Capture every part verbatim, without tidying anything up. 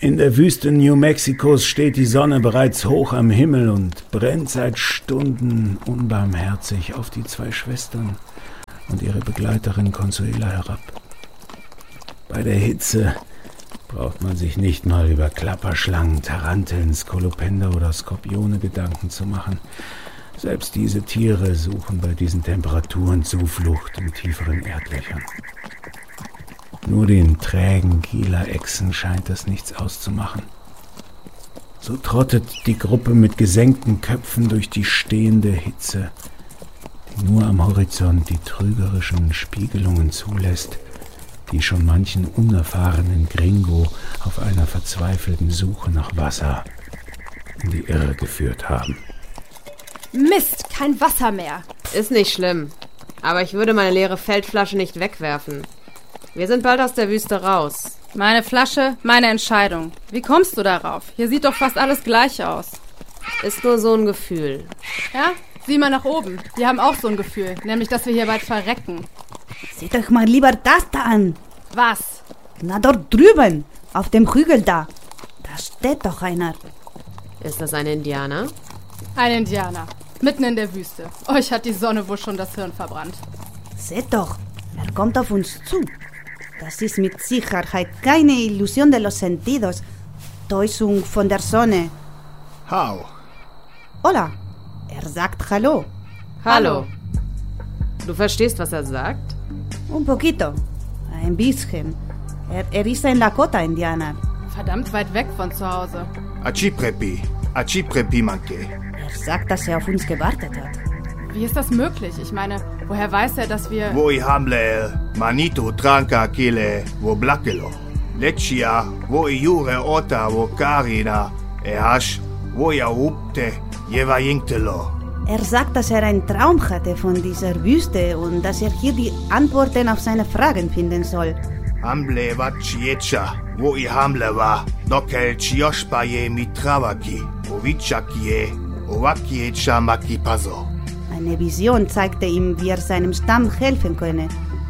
In der Wüste New Mexikos steht die Sonne bereits hoch am Himmel und brennt seit Stunden unbarmherzig auf die zwei Schwestern und ihre Begleiterin Consuela herab. Bei der Hitze braucht man sich nicht mal über Klapperschlangen, Taranteln, Skolopender oder Skorpione Gedanken zu machen. Selbst diese Tiere suchen bei diesen Temperaturen Zuflucht in tieferen Erdlöchern. Nur den trägen Gila-Echsen scheint das nichts auszumachen. So trottet die Gruppe mit gesenkten Köpfen durch die stehende Hitze, die nur am Horizont die trügerischen Spiegelungen zulässt, die schon manchen unerfahrenen Gringo auf einer verzweifelten Suche nach Wasser in die Irre geführt haben. Mist, kein Wasser mehr. Ist nicht schlimm, aber ich würde meine leere Feldflasche nicht wegwerfen. Wir sind bald aus der Wüste raus. Meine Flasche, meine Entscheidung. Wie kommst du darauf? Hier sieht doch fast alles gleich aus. Ist nur so ein Gefühl. Ja? Sieh mal nach oben. Wir haben auch so ein Gefühl, nämlich, dass wir hier bald verrecken. Seht euch mal lieber das da an. Was? Na, dort drüben, auf dem Hügel da. Da steht doch einer. Ist das ein Indianer? Ein Indianer. Mitten in der Wüste. Euch hat die Sonne wohl schon das Hirn verbrannt. Seht doch, er kommt auf uns zu. Das ist mit Sicherheit keine Illusion de los sentidos. Täuschung von der Sonne. How? Hola. Er sagt Hallo. Hallo. Du verstehst, was er sagt? Un poquito. Ein bisschen. Er, er ist ein Lakota-Indianer. Verdammt weit weg von zu Hause. Achiprepi. Achiprepi manke. Er sagt, dass er auf uns gewartet hat. Wie ist das möglich? Ich meine, woher weiß er, dass wir... Wo i hamle manito tranca kile wo blakelo. Lechia wo i jure ota wo karina e hash wo i upte jeva yinktelo. Er sagt, dass er einen Traum hatte von dieser Wüste und dass er hier die Antworten auf seine Fragen finden soll. Hamle va chiecha wo i hamle va dokel chioshpaye mitravaki wo vichakie o vakiecha makipazo. Eine Vision zeigte ihm, wie er seinem Stamm helfen könne.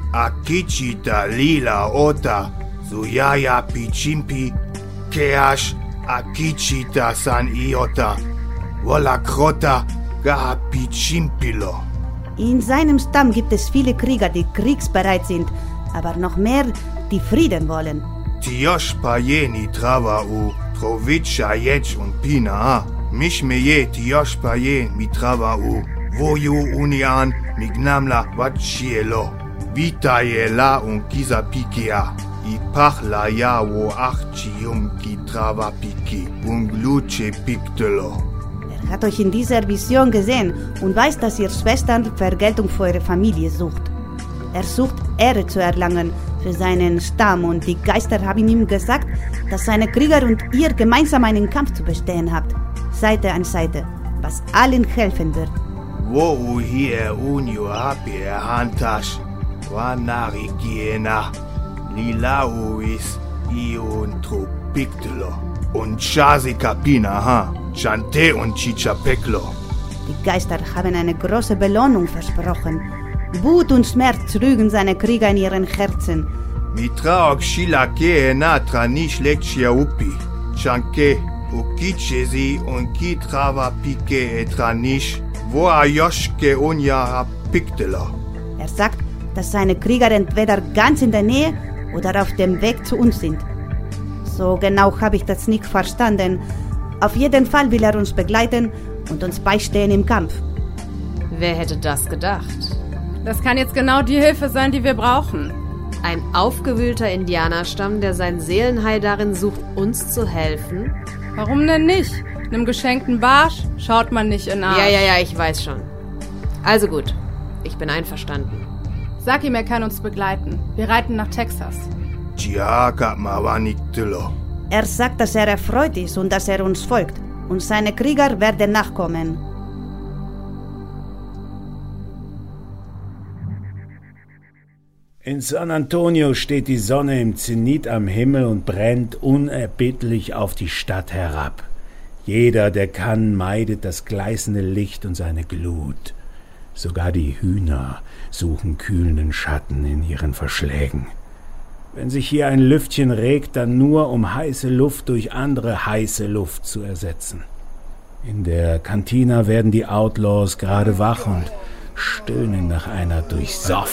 Akichita lila ota suyaya pichimpi keash akichita san iota wala krota gaha pichimpilo. In seinem Stamm gibt es viele Krieger, die kriegsbereit sind, aber noch mehr, die Frieden wollen. Tiosh payeni trava u trovicha yech und pina mishmeye tiosh payen mitrava u voyu unian mignamla vachielo vitayela un kisa pikea i pachla ya wo achchium ki trava piki un gluche piktelo. Er hat euch in dieser Vision gesehen und weiß, dass ihr Schwestern Vergeltung für eure Familie sucht. Er sucht Ehre zu erlangen für seinen Stamm und die Geister haben ihm gesagt, dass seine Krieger und ihr gemeinsam einen Kampf zu bestehen habt, Seite an Seite, was allen helfen wird. Wo u hier unio hapi hantash wanari kiena lila uis iun tropiktelo und chasi kapina ha chante und chichapeklo. Die Geister haben eine große Belohnung versprochen. Wut und Schmerz rügen seine Krieger in ihren Herzen. Mitraok shilake na tranish lechia upi chanke ukichezi und kitrava pike etranish wo ayoshke unya piktelo. Er sagt, dass seine Krieger entweder ganz in der Nähe oder auf dem Weg zu uns sind. So genau habe ich das nicht verstanden. Auf jeden Fall will er uns begleiten und uns beistehen im Kampf. Wer hätte das gedacht? Das kann jetzt genau die Hilfe sein, die wir brauchen. Ein aufgewühlter Indianerstamm, der sein Seelenheil darin sucht, uns zu helfen? Warum denn nicht? Einem geschenkten Barsch schaut man nicht in den Arsch. Ja, ja, ja, ich weiß schon. Also gut, ich bin einverstanden. Sag ihm, er kann uns begleiten. Wir reiten nach Texas. Er sagt, dass er erfreut ist und dass er uns folgt. Und seine Krieger werden nachkommen. In San Antonio steht die Sonne im Zenit am Himmel und brennt unerbittlich auf die Stadt herab. Jeder, der kann, meidet das gleißende Licht und seine Glut. Sogar die Hühner suchen kühlenden Schatten in ihren Verschlägen. Wenn sich hier ein Lüftchen regt, dann nur, um heiße Luft durch andere heiße Luft zu ersetzen. In der Kantina werden die Outlaws gerade wach und stöhnen nach einer durchsoffenen